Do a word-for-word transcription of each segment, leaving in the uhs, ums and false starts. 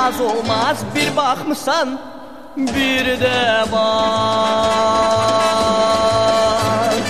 Az olmaz bir baxmısan, bir də bax.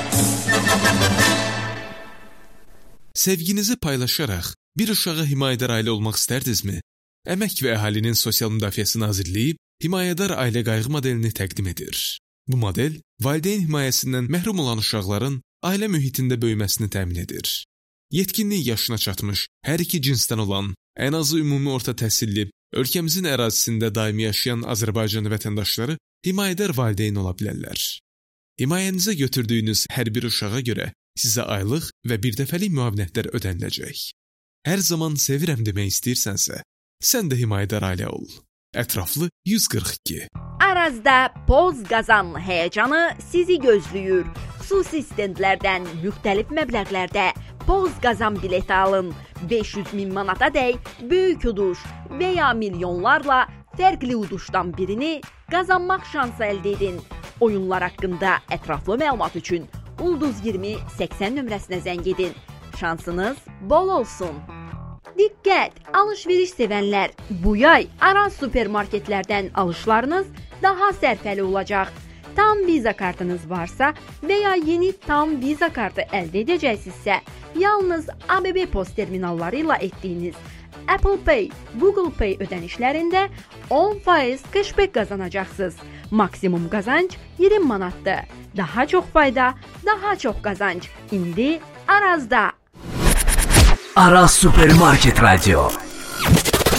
Sevginizi paylaşaraq bir uşağa himayədar ailə olmaq istərdinizmi? Əmək və Əhalinin Sosial Müdafiəsi Nazirliyi himayədar ailə qayğı modelini təqdim edir. Bu model, valideyn himayəsindən məhrum olan uşaqların ailə mühitində böyüməsini təmin edir. Yetkinlik yaşına çatmış, hər iki cinsdən olan, ən azı ümumi orta təhsilli, ölkəmizin ərazisində daimi yaşayan Azərbaycan vətəndaşları himayədar valideyn ola bilərlər. Himayənizə götürdüyünüz hər bir uşağa görə sizə aylıq və birdəfəlik müavinətlər ödəniləcək. Hər zaman sevirəm demək istəyirsənsə, sən də himayədar ailə ol. Ətraflı yüz qırx iki. Arazda Poz Qazan həyəcanı sizi gözləyir. Xüsusi stendlərdən müxtəlif məbləğlərdə Poz Qazan bileti alın. beş yüz min manata dək böyük uduş və ya milyonlarla fərqli uduşdan birini qazanmaq şansı əldə edin. Oyunlar haqqında ətraflı məlumat üçün Ulduz iyirmi səksən nömrəsinə zəng edin. Şansınız bol olsun. Diqqət! Alış-veriş sevənlər, bu yay Araz supermarketlərdən alışlarınız daha sərfəli olacaq. Tam Visa kartınız varsa və ya yeni Tam Visa kartı əldə edəcəksinizsə, yalnız A B B post terminalları ilə etdiyiniz Apple Pay, Google Pay ödənişlərində on faiz cashback qazanacaqsınız. Maksimum qazanc iyirmi manatdır. Daha çox fayda, daha çox qazanc. İndi Arazda. Araz Supermarket Radio.